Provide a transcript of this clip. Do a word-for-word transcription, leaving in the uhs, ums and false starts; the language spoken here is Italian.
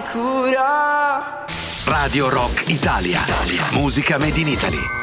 fare cura. Radio Rock Italia. Italia. Musica made in Italy.